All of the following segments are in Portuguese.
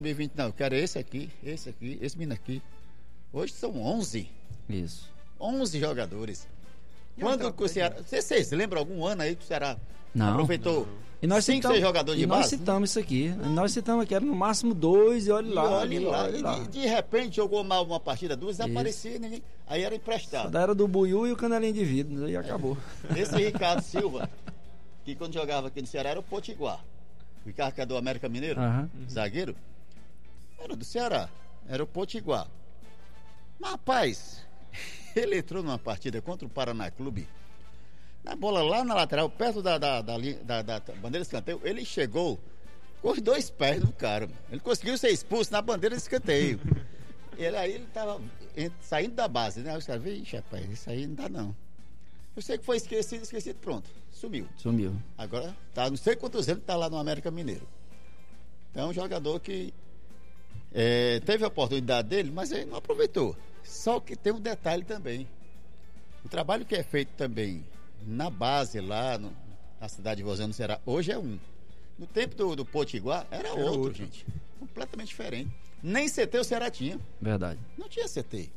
2020 não, eu quero esse aqui, esse menino aqui. Hoje são 11. Isso. 11 jogadores. Quando o Ceará... Vocês lembram algum ano aí que o Ceará aproveitou E nós 5, 6 jogadores de base? Nós citamos isso aqui. Nós citamos que era no máximo 2 e olha lá. De repente jogou mal uma partida, 2, desaparecia, ninguém. Aí era emprestado. Da era do Buiú e o Canelinho de Vidro, e acabou. Esse Ricardo Silva, que quando jogava aqui no Ceará era o Potiguar. O Ricardo, que é do América Mineiro, zagueiro, era do Ceará, era o Potiguar. Mas, rapaz, ele entrou numa partida contra o Paraná Clube, na bola lá na lateral, perto da bandeira de escanteio, ele chegou com os 2 pés do cara. Ele conseguiu ser expulso na bandeira de escanteio. Ele estava saindo da base, né? Os caras, vixe, rapaz, isso aí não dá não. Eu sei que foi esquecido, pronto, sumiu. Agora, não sei quantos anos está lá no América Mineiro. Então, é um jogador que teve a oportunidade dele, mas ele não aproveitou. Só que tem um detalhe também. O trabalho que é feito também na base lá na cidade de Vozão, no Ceará, hoje é um. No tempo do Potiguar era outro, gente. Completamente diferente. Nem CT o Ceará tinha. Verdade. Não tinha CT.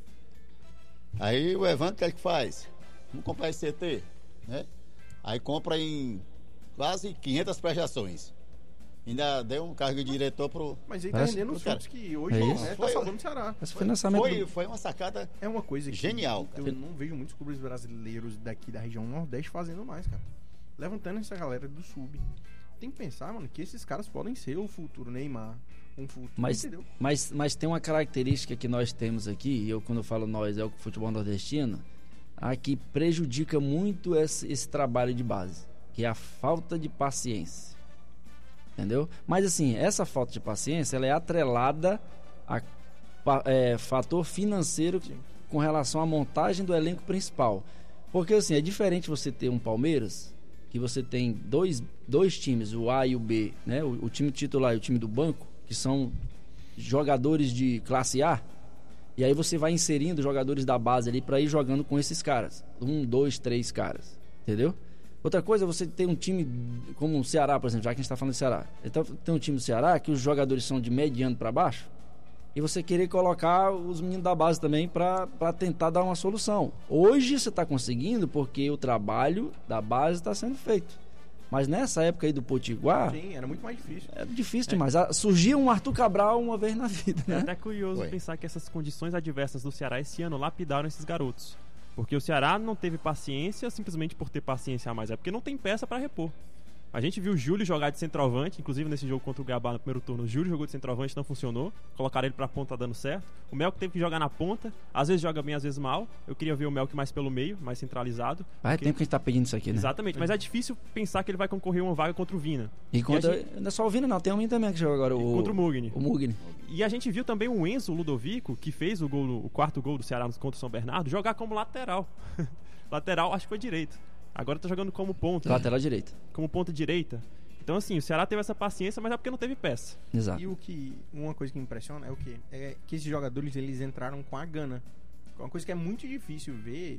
Aí o Evandro, o que é que faz? Vamos comprar esse CT, né? Aí compra em quase 500 prestações. Ainda deu um cargo de diretor pro... Mas aí tá rendendo os frutos que hoje tá salvando o Ceará. Esse financiamento foi uma sacada uma coisa genial. Eu não vejo muitos clubes brasileiros daqui da região Nordeste fazendo mais, cara. Levantando essa galera do Sub. Tem que pensar, mano, que esses caras podem ser o futuro Neymar. Um futuro, entendeu? Mas tem uma característica que nós temos aqui, e quando eu falo nós, é o futebol nordestino, que prejudica muito esse trabalho de base, que é a falta de paciência. Entendeu? Mas assim, essa falta de paciência, ela é atrelada a fator financeiro com relação à montagem do elenco principal. Porque assim, é diferente você ter um Palmeiras, que você tem dois times, o A e o B, né? O time titular e o time do banco, que são jogadores de classe A, e aí você vai inserindo jogadores da base ali para ir jogando com esses caras. 1, 2, 3 caras. Entendeu? Outra coisa é você ter um time como o Ceará, por exemplo, já que a gente está falando do Ceará. Então tem um time do Ceará que os jogadores são de mediano para baixo, e você querer colocar os meninos da base também para tentar dar uma solução. Hoje você está conseguindo porque o trabalho da base está sendo feito. Mas nessa época aí do Potiguar... Sim, era muito mais difícil. Era difícil demais. Surgia um Arthur Cabral uma vez na vida, né? É até curioso pensar que essas condições adversas do Ceará esse ano lapidaram esses garotos. Porque o Ceará não teve paciência simplesmente por ter paciência a mais. É porque não tem peça para repor. A gente viu o Júlio jogar de centroavante, inclusive nesse jogo contra o Gabá no primeiro turno. O Júlio jogou de centroavante, não funcionou. Colocaram ele pra ponta, dando certo. O Melk teve que jogar na ponta. Às vezes joga bem, às vezes mal. Eu queria ver o Melk mais pelo meio, mais centralizado. Faz tempo que a gente tá pedindo isso aqui, né? Exatamente, mas é difícil pensar que ele vai concorrer uma vaga contra o Vina. Não é só o Vina, não. Tem um também que jogou agora. Contra o Mugni. O Mugni. E a gente viu também o Enzo Ludovico, que fez o quarto gol do Ceará contra o São Bernardo, jogar como lateral. Lateral, acho que foi direito. Agora tá jogando como ponta. Lateral direita. Como ponta direita. Então, assim, o Ceará teve essa paciência, mas é porque não teve peça. Exato. E uma coisa que me impressiona é o quê? É que esses jogadores, eles entraram com a gana. Uma coisa que é muito difícil ver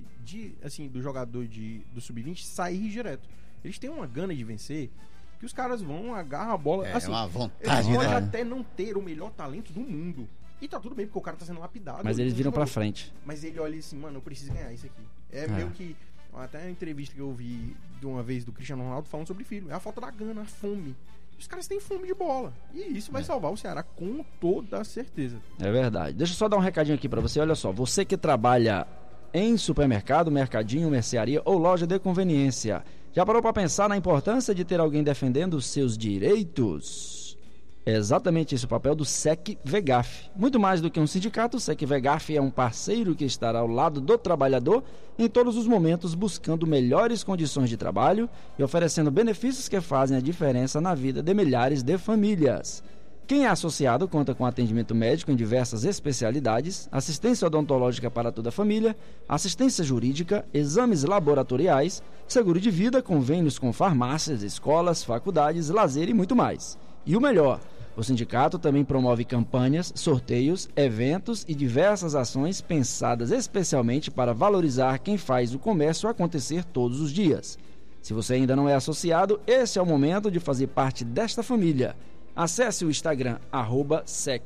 do jogador do Sub-20 sair direto. Eles têm uma gana de vencer, que os caras vão, agarram a bola. É uma vontade, eles podem né? até não ter o melhor talento do mundo. E tá tudo bem, porque o cara tá sendo lapidado. Mas eles viram pra frente. Mas ele olha assim, mano, eu preciso ganhar isso aqui. Meio que... Até a entrevista que eu vi de uma vez do Cristiano Ronaldo falando sobre filho. É a falta da gana, a fome. Os caras têm fome de bola. E isso vai salvar o Ceará com toda certeza. É verdade. Deixa eu só dar um recadinho aqui pra você. Olha só, você que trabalha em supermercado, mercadinho, mercearia ou loja de conveniência, já parou pra pensar na importância de ter alguém defendendo os seus direitos? É exatamente esse o papel do SEC-VEGAF. Muito mais do que um sindicato, o SEC-VEGAF é um parceiro que estará ao lado do trabalhador em todos os momentos, buscando melhores condições de trabalho e oferecendo benefícios que fazem a diferença na vida de milhares de famílias. Quem é associado conta com atendimento médico em diversas especialidades, assistência odontológica para toda a família, assistência jurídica, exames laboratoriais, seguro de vida, convênios com farmácias, escolas, faculdades, lazer e muito mais. E o melhor, o sindicato também promove campanhas, sorteios, eventos e diversas ações pensadas especialmente para valorizar quem faz o comércio acontecer todos os dias. Se você ainda não é associado, esse é o momento de fazer parte desta família. Acesse o Instagram @sec